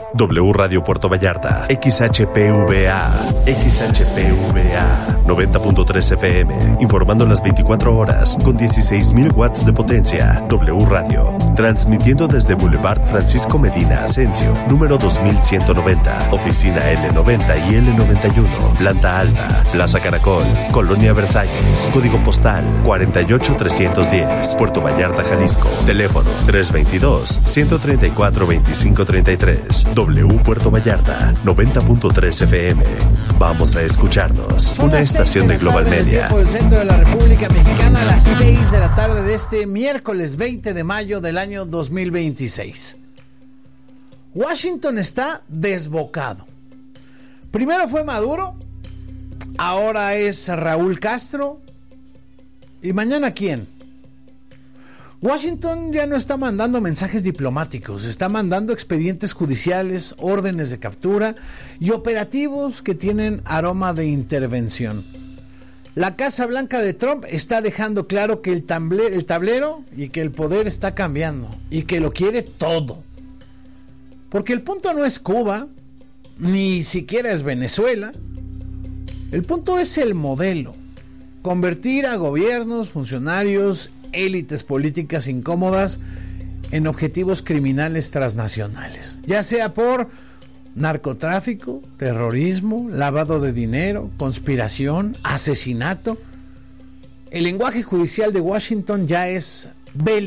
W Radio Puerto Vallarta, XHPVA, 90.3 FM, informando las 24 horas con 16,000 watts de potencia. W Radio, transmitiendo desde Boulevard Francisco Medina Asensio, número 2190, oficina L90 y L91, planta alta, Plaza Caracol, Colonia Versalles, código postal 48310, Puerto Vallarta, Jalisco, teléfono 322-134-2533. W Puerto Vallarta, 90.3 FM. Vamos a escucharnos. Una estación de Global Media. Del centro de la República Mexicana, a las 6 de la tarde de este miércoles 20 de mayo del año 2026. Washington está desbocado. Primero fue Maduro, ahora es Raúl Castro, y mañana ¿quién? Washington ya no está mandando mensajes diplomáticos, está mandando expedientes judiciales, órdenes de captura y operativos que tienen aroma de intervención. La Casa Blanca de Trump está dejando claro que el tablero y que el poder está cambiando y que lo quiere todo. Porque el punto no es Cuba, ni siquiera es Venezuela. El punto es el modelo. Convertir a gobiernos, funcionarios, élites políticas incómodas en objetivos criminales transnacionales, ya sea por narcotráfico, terrorismo, lavado de dinero, conspiración, asesinato. El lenguaje judicial de Washington ya es bélico.